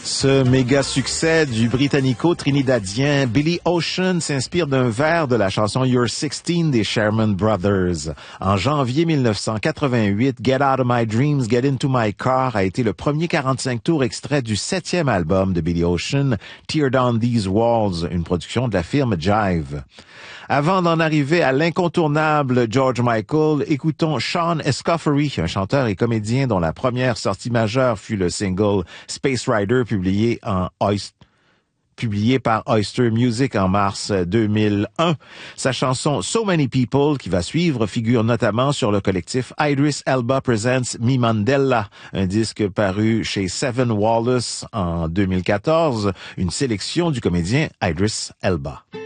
Ce méga succès du britannico-trinidadien Billy Ocean s'inspire d'un vers de la chanson You're 16 des Sherman Brothers. En janvier 1988, Get Out of My Dreams, Get Into My Car a été le premier 45 tours extrait du 7e album de Billy Ocean, Tear Down These Walls, une production de la firme Jive. Avant d'en arriver à l'incontournable George Michael, écoutons Sean Escoffery, un chanteur et comédien dont la première sortie majeure fut le single Space Rider publié par Oyster Music en mars 2001. Sa chanson So Many People, qui va suivre, figure notamment sur le collectif Idris Elba Presents Me Mandela, un disque paru chez Seven Wallace en 2014, une sélection du comédien Idris Elba.